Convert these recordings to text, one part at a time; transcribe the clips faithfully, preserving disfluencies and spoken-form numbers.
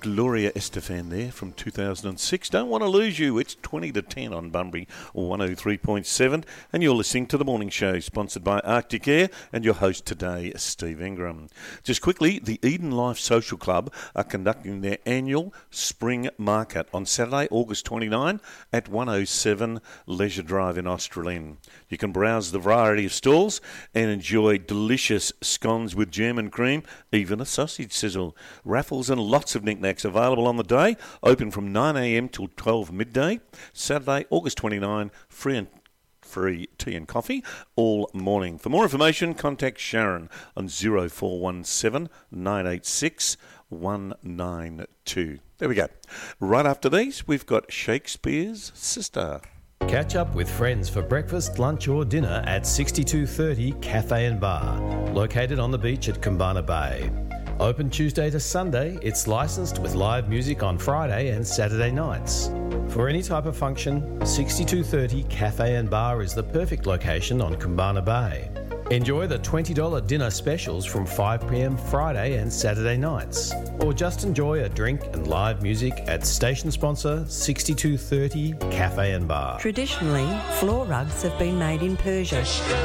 Gloria Estefan there from two thousand six. Don't want to lose you. It's twenty to ten on Bunbury one oh three point seven. And you're listening to The Morning Show, sponsored by Arctic Air, and your host today, Steve Ingram. Just quickly, the Eden Life Social Club are conducting their annual Spring Market on Saturday, August twenty-ninth at one oh seven Leisure Drive in Australind. You can browse the variety of stalls and enjoy delicious scones with jam and cream, even a sausage sizzle. Raffles and lots of knickknacks available on the day. Open from nine a.m. till twelve midday. Saturday, August twenty-ninth, free and free tea and coffee all morning. For more information, contact Sharon on zero four one seven nine eight six one nine two. There we go. Right after these, we've got Shakespeare's Sister. Catch up with friends for breakfast, lunch or dinner at sixty-two thirty Cafe and Bar, located on the beach at Kumbana Bay. Open Tuesday to Sunday, it's licensed with live music on Friday and Saturday nights. For any type of function, sixty-two thirty Cafe and Bar is the perfect location on Kumbana Bay. Enjoy the twenty dollars dinner specials from five p.m. Friday and Saturday nights. Or just enjoy a drink and live music at station sponsor sixty-two thirty Cafe and Bar. Traditionally, floor rugs have been made in Persia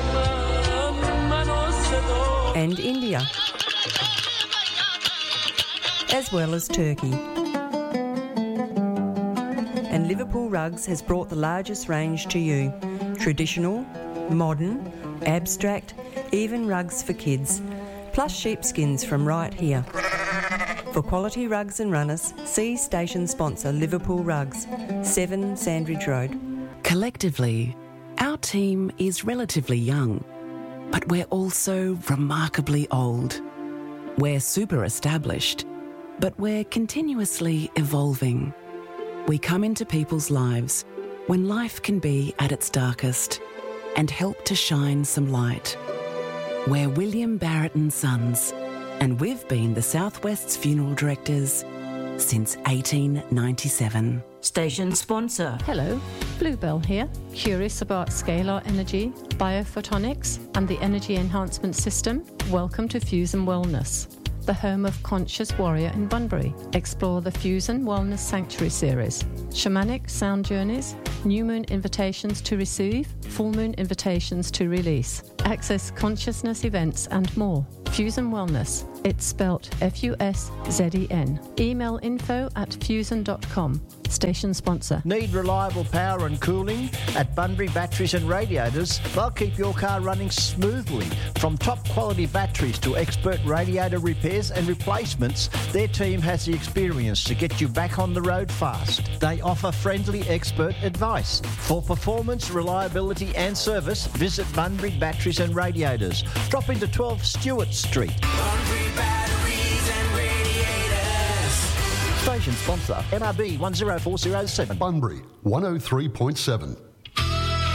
and India, as well as Turkey. And Liverpool Rugs has brought the largest range to you. Traditional, modern, abstract, even rugs for kids, plus sheepskins from right here. For quality rugs and runners, see station sponsor Liverpool Rugs, seven Sandridge Road. Collectively, our team is relatively young, but we're also remarkably old. We're super established, but we're continuously evolving. We come into people's lives when life can be at its darkest and help to shine some light. We're William Barrett and Sons, and we've been the Southwest's funeral directors since eighteen ninety-seven. Station sponsor. Hello, Bluebell here. Curious about scalar energy, biophotonics, and the energy enhancement system? Welcome to Fusion Wellness, the home of Conscious Warrior in Bunbury. Explore the Fusion Wellness Sanctuary series, shamanic sound journeys, new moon invitations to receive, full moon invitations to release, access consciousness events and more. Fusion Wellness, it's spelt F U S Z E N. Email info at fusion dot com. Station sponsor. Need reliable power and cooling? At Bunbury Batteries and Radiators, they'll keep your car running smoothly. From top quality batteries to expert radiator repairs and replacements, their team has the experience to get you back on the road fast. They offer friendly expert advice. For performance, reliability and service, visit Bunbury Batteries and Radiators. Drop into twelve Stewart Street. Bunbury Batteries and Radiators. Station sponsor, M R B one oh four oh seven. Bunbury one oh three point seven.